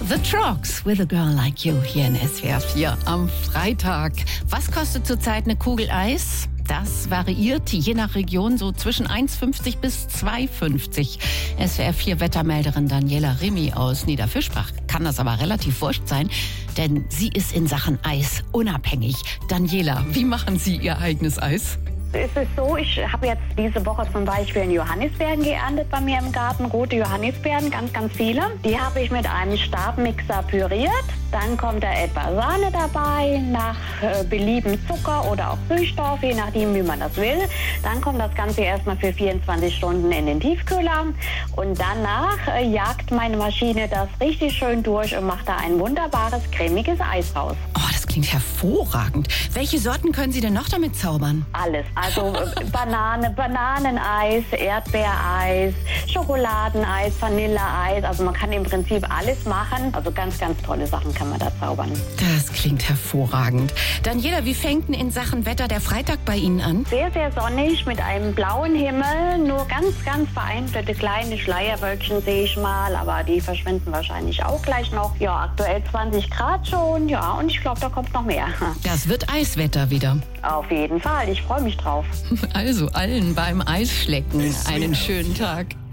The Trogs with a Girl Like You hier in SWR 4 am Freitag. Was kostet zurzeit eine Kugel Eis? Das variiert je nach Region so zwischen 1,50 bis 2,50. SWR 4 Wettermelderin Daniela Remy aus Niederfischbach kann das aber relativ wurscht sein, denn sie ist in Sachen Eis unabhängig. Daniela, wie machen Sie Ihr eigenes Eis? Es ist so, ich habe jetzt diese Woche zum Beispiel Johannisbeeren geerntet bei mir im Garten. Rote Johannisbeeren, ganz, ganz viele. Die habe ich mit einem Stabmixer püriert. Dann kommt da etwas Sahne dabei, nach Belieben Zucker oder auch Süßstoff, je nachdem, wie man das will. Dann kommt das Ganze erstmal für 24 Stunden in den Tiefkühler. Und danach jagt meine Maschine das richtig schön durch und macht da ein wunderbares, cremiges Eis raus. Oh, das klingt hervorragend. Welche Sorten können Sie denn noch damit zaubern? Alles. Also Bananeneis, Erdbeereis, Schokoladeneis, Vanilleeis. Also man kann im Prinzip alles machen. Also ganz, ganz tolle Sachen kann man da zaubern. Das klingt hervorragend. Daniela, wie fängt denn in Sachen Wetter der Freitag bei Ihnen an? Sehr, sehr sonnig mit einem blauen Himmel. Nur ganz, ganz vereinzelte kleine Schleierwölkchen sehe ich mal. Aber die verschwinden wahrscheinlich auch gleich noch. Ja, aktuell 20 Grad schon. Ja, und ich glaube, da kommt noch mehr. Das wird Eiswetter wieder. Auf jeden Fall. Ich freue mich drauf. Also allen beim Eisschlecken einen schönen Tag.